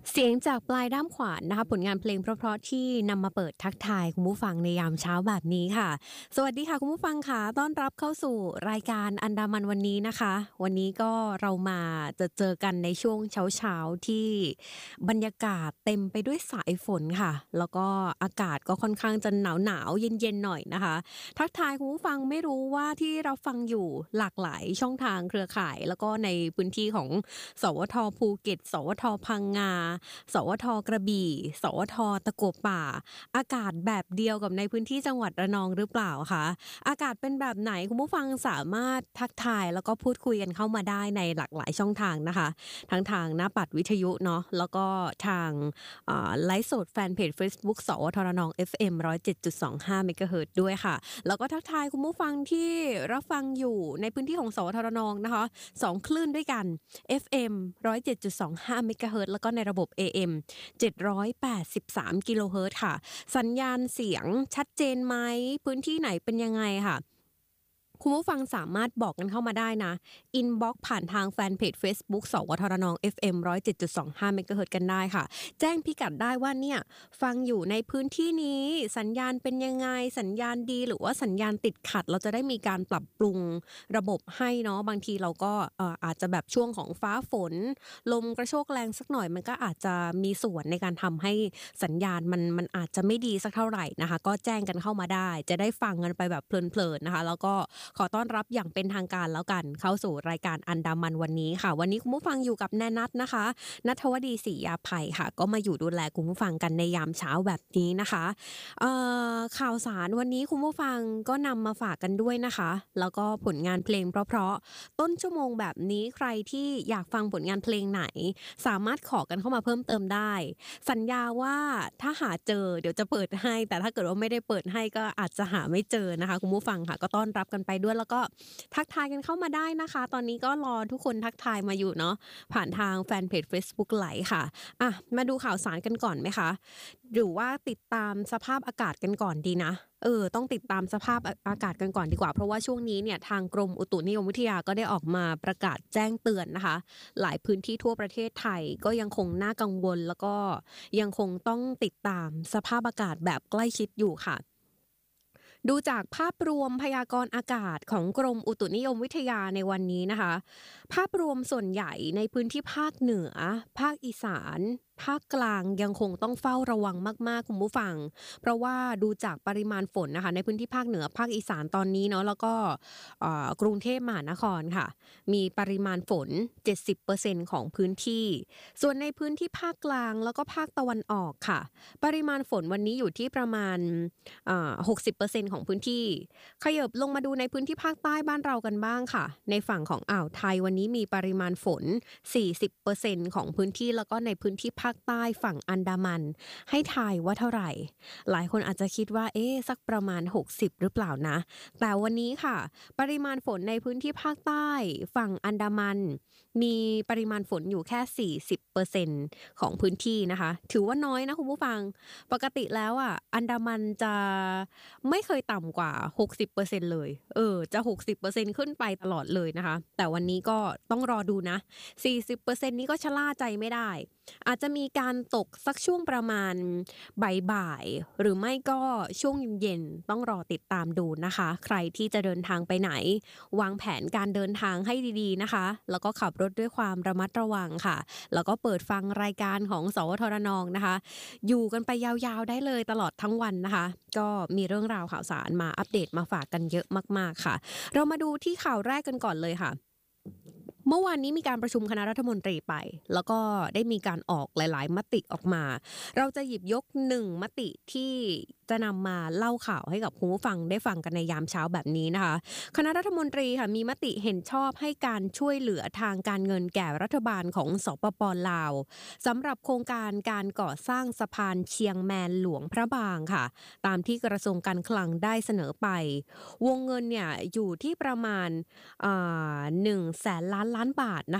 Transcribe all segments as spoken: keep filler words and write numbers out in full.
เสียงจากปลายด้ามขวานนะคะผลงานเพลงเพราะๆที่นำมาเปิดทักทายคุณผู้ฟังในยามเช้าแบบนี้ค่ะสวัสดีค่ะคุณผู้ฟังค่ะต้อนรับเข้าสู่รายการอันดามันวันนี้นะคะวันนี้ก็เรามาจะเจอกันในช่วงเช้าๆที่บรรยากาศเต็มไปด้วยสายฝนค่ะแล้วก็อากาศก็ค่อนข้างจะหนาวๆเย็นๆหน่อยนะคะทักทายคุณผู้ฟังไม่รู้ว่าที่เราฟังอยู่หลากหลายช่องทางเครือข่ายแล้วก็ในพื้นที่ของสวทภูเก็ตสวทพังงา สวทกระบี่สวทตะกั่วป่าอากาศแบบเดียวกับในพื้นที่จังหวัดระนองหรือเปล่าคะอากาศเป็นแบบไหนคุณผู้ฟังสามารถทักทายแล้วก็พูดคุยกันเข้ามาได้ในหลากหลายช่องทางนะคะทั้งทางหน้าปัดวิทยุเนาะแล้วก็ทางอ่าไลฟ์สดแฟนเพจ Facebook สวทระนอง เอฟ เอ็ม หนึ่งร้อยเจ็ดจุดสองห้า เมกะเฮิรตซ์ด้วยค่ะแล้วก็ทักทายคุณผู้ฟังที่รับฟังอยู่ในพื้นที่ของสวทระนองนะคะสองคลื่นด้วยกัน เอฟ เอ็ม หนึ่งร้อยเจ็ดจุดสองห้า เมกะเฮิรตซ์แล้วก็ในระบบ เอ เอ็ม เจ็ดร้อยแปดสิบสามกิโลเฮิรตซ์ค่ะสัญญาณเสียงชัดเจนไหมพื้นที่ไหนเป็นยังไงค่ะคุณผู้ฟังสามารถบอกกันเข้ามาได้นะอินบ็อกซ์ผ่านทางแฟนเพจ Facebook สวทระนอง เอฟ เอ็ม หนึ่งร้อยเจ็ดจุดสองห้า เมกะเฮิรตซ์กันได้ค่ะแจ้งพิกัดได้ว่าเนี่ยฟังอยู่ในพื้นที่นี้สัญญาณเป็นยังไงสัญญาณดีหรือว่าสัญญาณติดขัดเราจะได้มีการปรับปรุงระบบให้เนาะบางทีเราก็เอ่ออาจจะแบบช่วงของฟ้าฝนลมกระโชกแรงสักหน่อยมันก็อาจจะมีส่วนในการทำให้สัญญาณมันมันอาจจะไม่ดีสักเท่าไหร่นะคะก็แจ้งกันเข้ามาได้จะได้ฟังกันไปแบบเพลินๆนะคะแล้วก็ขอต้อนรับอย่างเป็นทางการแล้วกันเข้าสู่รายการอันดามันวันนี้ค่ะวันนี้คุณผู้ฟังอยู่กับแนนัทนะคะณัฐวดีศรียาไพค่ะก็มาอยู่ดูแลคุณผู้ฟังกันในยามเช้าแบบนี้นะคะเอ่อข่าวสารวันนี้คุณผู้ฟังก็นำมาฝากกันด้วยนะคะแล้วก็ผลงานเพลงเพราะๆต้นชั่วโมงแบบนี้ใครที่อยากฟังผลงานเพลงไหนสามารถขอกันเข้ามาเพิ่มเติมได้สัญญาว่าถ้าหาเจอเดี๋ยวจะเปิดให้แต่ถ้าเกิดว่าไม่ได้เปิดให้ก็อาจจะหาไม่เจอนะคะคุณผู้ฟังค่ะก็ต้อนรับกันไปด้วยแล้วก็ทักทายกันเข้ามาได้นะคะตอนนี้ก็รอทุกคนทักทายมาอยู่เนาะผ่านทางแฟนเพจ Facebook ไลฟ์ค่ะอ่ะมาดูข่าวสารกันก่อนไหมคะหรือว่าติดตามสภาพอากาศกันก่อนดีนะเออต้องติดตามสภาพอากาศกันก่อนดีกว่าเพราะว่าช่วงนี้เนี่ยทางกรมอุตุนิยมวิทยาก็ได้ออกมาประกาศแจ้งเตือนนะคะหลายพื้นที่ทั่วประเทศไทยก็ยังคงน่ากังวลแล้วก็ยังคงต้องติดตามสภาพอากาศแบบใกล้ชิดอยู่ค่ะดูจากภาพรวมพยากรณ์อากาศของกรมอุตุนิยมวิทยาในวันนี้นะคะภาพรวมส่วนใหญ่ในพื้นที่ภาคเหนือภาคอีสานภาคกลางยังคงต้องเฝ้าระวังมากๆคุณผู้ฟังเพราะว่าดูจากปริมาณฝนนะคะในพื้นที่ภาคเหนือภาคอีสานตอนนี้เนาะแล้วก็กรุงเทพมหานครค่ะมีปริมาณฝน เจ็ดสิบเปอร์เซ็นต์ ของพื้นที่ส่วนในพื้นที่ภาคกลางแล้วก็ภาคตะวันออกค่ะปริมาณฝนวันนี้อยู่ที่ประมาณอ่า หกสิบเปอร์เซ็นต์ ของพื้นที่ขยับลงมาดูในพื้นที่ภาคใต้บ้านเรากันบ้างค่ะในฝั่งของอ่าวไทยวันนี้มีปริมาณฝน สี่สิบเปอร์เซ็นต์ ของพื้นที่แล้วก็ในพื้นที่ภาคใต้ฝั่งอันดามันให้ทายว่าเท่าไหร่หลายคนอาจจะคิดว่าเอ๊ะสักประมาณหกสิบหรือเปล่านะแต่วันนี้ค่ะปริมาณฝนในพื้นที่ภาคใต้ฝั่งอันดามันมีปริมาณฝนอยู่แค่ สี่สิบเปอร์เซ็นต์ ของพื้นที่นะคะถือว่าน้อยนะคุณผู้ฟังปกติแล้วอ่ะอันดามันจะไม่เคยต่ำกว่า หกสิบเปอร์เซ็นต์ เลยเออจะ หกสิบเปอร์เซ็นต์ ขึ้นไปตลอดเลยนะคะแต่วันนี้ก็ต้องรอดูนะ สี่สิบเปอร์เซ็นต์ นี้ก็ชะล่าใจไม่ได้อาจจะมีการตกสักช่วงประมาณบ่ายๆหรือไม่ก็ช่วงเย็นๆต้องรอติดตามดูนะคะใครที่จะเดินทางไปไหนวางแผนการเดินทางให้ดีๆนะคะแล้วก็ขับรถด้วยความระมัดระวังค่ะแล้วก็เปิดฟังรายการของสวทระนองนะคะอยู่กันไปยาวๆได้เลยตลอดทั้งวันนะคะก็มีเรื่องราวข่าวสารมาอัปเดตมาฝากกันเยอะมากๆค่ะเรามาดูที่ข่าวแรกกันก่อนเลยค่ะเมื่อวานนี้มีการประชุมคณะรัฐมนตรีไปแล้วก็ได้มีการออกหลายๆมติออกมาเราจะหยิบยกหนึ่งมติที่จะนำมาเล่าข่าวให้กับคุณผู้ฟังได้ฟังกันในยามเช้าแบบนี้นะคะคณะรัฐมนตรีค่ะมีมติเห็นชอบให้การช่วยเหลือทางการเงินแก่รัฐบาลของสปป.ลาวสำหรับโครงการการก่อสร้างสะพานเชียงแมนหลวงพระบางค่ะตามที่กระทรวงการคลังได้เสนอไปวงเงินเนี่ยอยู่ที่ประมาณหนึ่งแสนล้านล้านบาทนะคะเ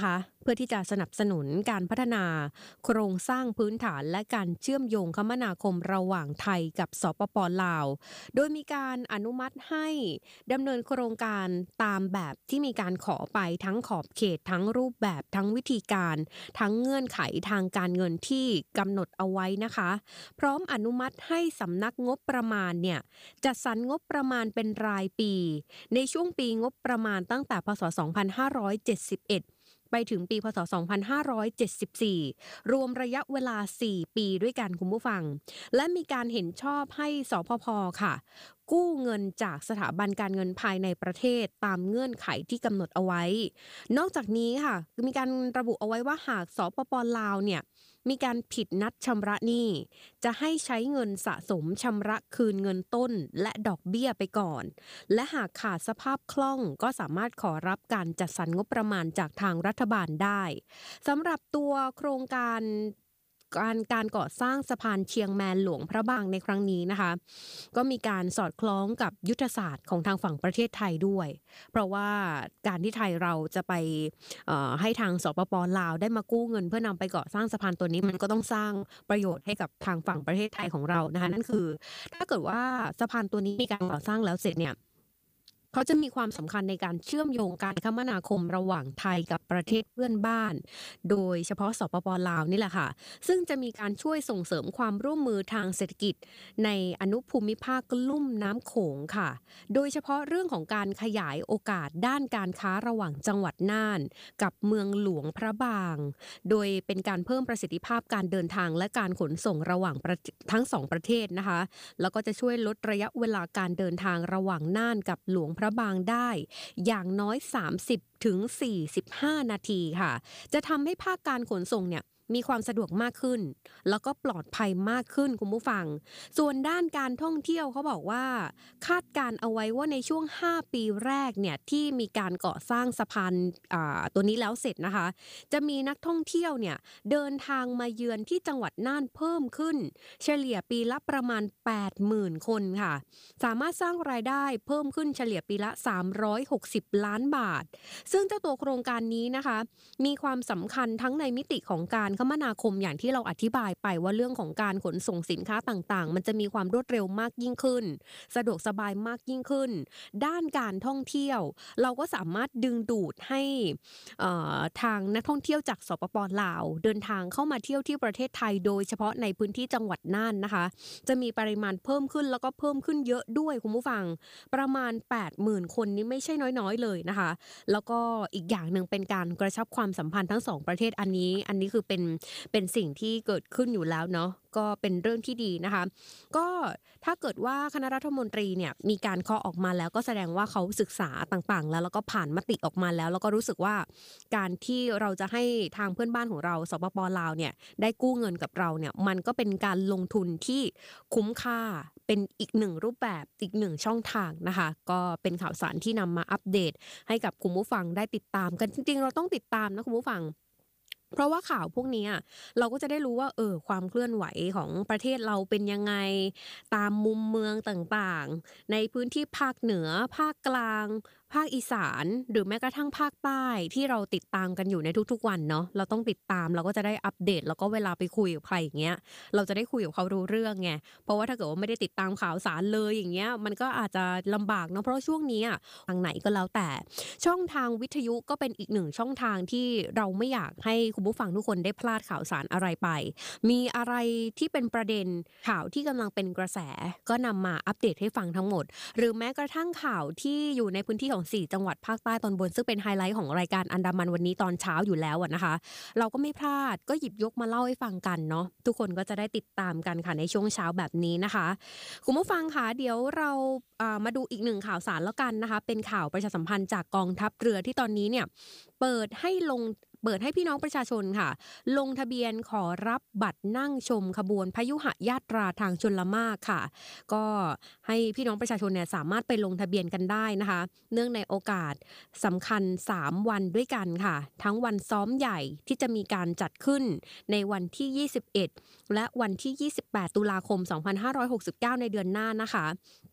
พื่อที่จะสนับสนุนการพัฒนาโครงสร้างพื้นฐานและการเชื่อมโยงคมนาคมระหว่างไทยกับสปป.ลาวโดยมีการอนุมัติให้ดำเนินโครงการตามแบบที่มีการขอไปทั้งขอบเขตทั้งรูปแบบทั้งวิธีการทั้งเงื่อนไขทางการเงินที่กำหนดเอาไว้นะคะพร้อมอนุมัติให้สำนักงบประมาณเนี่ยจัดสรรงบประมาณเป็นรายปีในช่วงปีงบประมาณตั้งแต่พศสองพันห้าร้อยเจ็ดสิบเอ็ดไปถึงปีพศสองพันห้าร้อยเจ็ดสิบสี่รวมระยะเวลาสี่ปีด้วยกันคุณผู้ฟังและมีการเห็นชอบให้สพพค่ะกู้เงินจากสถาบันการเงินภายในประเทศตามเงื่อนไขที่กำหนดเอาไว้นอกจากนี้ค่ะมีการระบุเอาไว้ว่าหากสปป.ลาวเนี่ยมีการผิดนัดชำระหนี้จะให้ใช้เงินสะสมชำระคืนเงินต้นและดอกเบี้ยไปก่อนและหากขาดสภาพคล่องก็สามารถขอรับการจัดสรรงบประมาณจากทางรัฐบาลได้สำหรับตัวโครงการการการก่อสร้างสะพานเชียงแมนหลวงพระบางในครั้งนี้นะคะก็มีการสอดคล้องกับยุทธศาสตร์ของทางฝั่งประเทศไทยด้วยเพราะว่าการที่ไทยเราจะไปเอ่อให้ทางสปป.ลาวได้มากู้เงินเพื่อนำไปก่อสร้างสะพานตัวนี้มันก็ต้องสร้างประโยชน์ให้กับทางฝั่งประเทศไทยของเรานะคะนั่นคือถ้าเกิดว่าสะพานตัวนี้มีการก่อสร้างแล้วเสร็จเนี่ยเขาจะมีความสำคัญในการเชื่อมโยงการคมนาคมระหว่างไทยกับประเทศเพื่อนบ้านโดยเฉพาะสปป.ลาวนี่แหละค่ะซึ่งจะมีการช่วยส่งเสริมความร่วมมือทางเศรษฐกิจในอนุภูมิภาคลุ่มน้ำโขงค่ะโดยเฉพาะเรื่องของการขยายโอกาสด้านการค้าระหว่างจังหวัดน่านกับเมืองหลวงพระบางโดยเป็นการเพิ่มประสิทธิภาพการเดินทางและการขนส่งระหว่างทั้งสองประเทศนะคะแล้วก็จะช่วยลดระยะเวลาการเดินทางระหว่างน่านกับหลวงพระบางได้อย่างน้อยสามสิบถึงสี่สิบห้านาทีค่ะจะทำให้ภาคการขนส่งเนี่ยมีความสะดวกมากขึ้นแล้วก็ปลอดภัยมากขึ้นคุณผู้ฟังส่วนด้านการท่องเที่ยวเขาบอกว่าคาดการเอาไว้ว่าในช่วงห้าปีแรกเนี่ยที่มีการก่อสร้างสะพานอ่าตัวนี้แล้วเสร็จนะคะจะมีนักท่องเที่ยวเนี่ยเดินทางมาเยือนที่จังหวัดน่านเพิ่มขึ้นเฉลี่ยปีละประมาณ แปดหมื่น คนค่ะสามารถสร้างรายได้เพิ่มขึ้นเฉลี่ยปีละสามร้อยหกสิบล้านบาทซึ่งเจ้าตัวโครงการนี้นะคะมีความสำคัญทั้งในมิติของการคมนาคมอย่างที่เราอธิบายไปว่าเรื่องของการขนส่งสินค้าต่างๆมันจะมีความรวดเร็วมากยิ่งขึ้นสะดวกสบายมากยิ่งขึ้นด้านการท่องเที่ยวเราก็สามารถดึงดูดให้ทางนักท่องเที่ยวจากสปป.ลาวเดินทางเข้ามาเที่ยวที่ประเทศไทยโดยเฉพาะในพื้นที่จังหวัดน่านนะคะจะมีปริมาณเพิ่มขึ้นแล้วก็เพิ่มขึ้นเยอะด้วยคุณผู้ฟังประมาณ แปดหมื่น คนนี่ไม่ใช่น้อยๆเลยนะคะแล้วก็อีกอย่างนึงเป็นการกระชับความสัมพันธ์ทั้งสองประเทศอันนี้อันนี้คือเป็นเป็นสิ่งที่เกิดขึ้นอยู่แล้วเนาะก็เป็นเรื่องที่ดีนะคะก็ถ้าเกิดว่าคณะรัฐมนตรีเนี่ยมีการเคาะออกมาแล้วก็แสดงว่าเขาศึกษาต่างๆแล้วแล้วก็ผ่านมติออกมาแล้วแล้วก็รู้สึกว่าการที่เราจะให้ทางเพื่อนบ้านของเราสปป.ลาวเนี่ยได้กู้เงินกับเราเนี่ยมันก็เป็นการลงทุนที่คุ้มค่าเป็นอีกหนึ่งรูปแบบอีกหนึ่งช่องทางนะคะก็เป็นข่าวสารที่นำมาอัปเดตให้กับคุณผู้ฟังได้ติดตามกันจริงๆเราต้องติดตามนะคุณผู้ฟังเพราะว่าข่าวพวกนี้เราก็จะได้รู้ว่าเออความเคลื่อนไหวของประเทศเราเป็นยังไงตามมุมเมืองต่างๆในพื้นที่ภาคเหนือภาคกลางภาคอีสานหรือแม้กระทั่งภาคใต้ที่เราติดตามกันอยู่ในทุกๆวันเนาะเราต้องติดตามเราก็จะได้อัปเดตแล้วก็เวลาไปคุยกับใครอย่างเงี้ยเราจะได้คุยกับเขารู้เรื่องไงเพราะว่าถ้าเกิดว่าไม่ได้ติดตามข่าวสารเลยอย่างเงี้ยมันก็อาจจะลำบากเนาะเพราะช่วงนี้ทางไหนก็แล้วแต่ช่องทางวิทยุก็เป็นอีกหนึ่งช่องทางที่เราไม่อยากให้คุณผู้ฟังทุกคนได้พลาดข่าวสารอะไรไปมีอะไรที่เป็นประเด็นข่าวที่กำลังเป็นกระแสก็นำมาอัปเดตให้ฟังทั้งหมดหรือแม้กระทั่งข่าวที่อยู่ในพื้นที่ของสี่จังหวัดภาคใต้ตอนบนซึ่งเป็นไฮไลท์ของรายการอันดามันวันนี้ตอนเช้าอยู่แล้วนะคะเราก็ไม่พลาดก็หยิบยกมาเล่าให้ฟังกันเนาะทุกคนก็จะได้ติดตามกันค่ะในช่วงเช้าแบบนี้นะคะคุณผู้ฟังค่ะเดี๋ยวเรามาดูอีกหนึ่งข่าวสารแล้วกันนะคะเป็นข่าวประชาสัมพันธ์จากกองทัพเรือที่ตอนนี้เนี่ยเปิดให้ลงเปิดให้พี่น้องประชาชนค่ะลงทะเบียนขอรับบัตรนั่งชมขบวนพยุหยาตราทางชลมารค่ะก็ให้พี่น้องประชาชนเนี่ยสามารถไปลงทะเบียนกันได้นะคะเนื่องในโอกาสสำคัญสามวันด้วยกันค่ะทั้งวันซ้อมใหญ่ที่จะมีการจัดขึ้นในวันที่ยี่สิบเอ็ดและวันที่ยี่สิบแปดตุลาคมสองพันห้าร้อยหกสิบเก้าในเดือนหน้านะคะ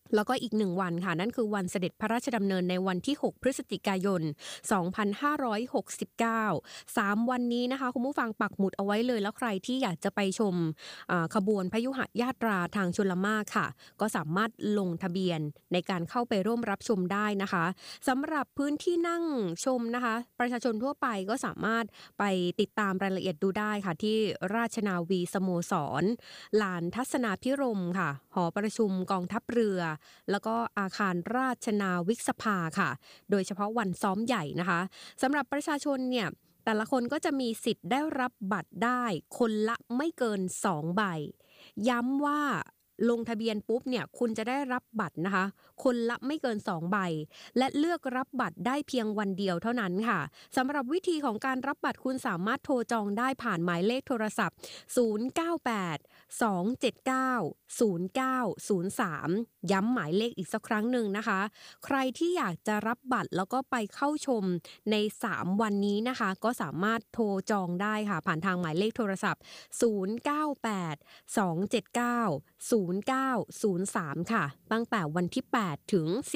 แล้วก็อีกหนึ่งวันค่ะนั่นคือวันเสด็จพระราชดำเนินในวันที่หกพฤศจิกายนสองพันห้าร้อยหกสิบเก้า สามวันนี้นะคะคุณผู้ฟังปักหมุดเอาไว้เลยแล้วใครที่อยากจะไปชมอ่าขบวนพยุหญาตราทางชลมารค่ะก็สามารถลงทะเบียนในการเข้าไปร่วมรับชมได้นะคะสำหรับพื้นที่นั่งชมนะคะประชาชนทั่วไปก็สามารถไปติดตามรายละเอียดดูได้ค่ะที่ราชนาวีสโมสรลานทัศนาพิรมย์ค่ะหอประชุมกองทัพเรือแล้วก็อาคารราชนาวิกสภาค่ะโดยเฉพาะวันซ้อมใหญ่นะคะสำหรับประชาชนเนี่ยแต่ละคนก็จะมีสิทธิ์ได้รับบัตรได้คนละไม่เกินสองใบย้ำว่าลงทะเบียนปุ๊บเนี่ยคุณจะได้รับบัตรนะคะคนละไม่เกินสองใบและเลือกรับบัตรได้เพียงวันเดียวเท่านั้นค่ะสำหรับวิธีของการรับบัตรคุณสามารถโทรจองได้ผ่านหมายเลขโทรศัพท์ศูนย์ เก้า แปด สอง เจ็ด เก้า ศูนย์ เก้า ศูนย์ สาม ย้ำหมายเลขอีกสักครั้งหนึ่งนะคะใครที่อยากจะรับบัตรแล้วก็ไปเข้าชมในสามวันนี้นะคะก็สามารถโทรจองได้ค่ะผ่านทางหมายเลขโทรศัพท์ศูนย์ เก้า แปด สอง เจ็ด เก้า ศูนย์ เก้า ศูนย์ สามค่ะตั้งแต่วันที่แปดถึง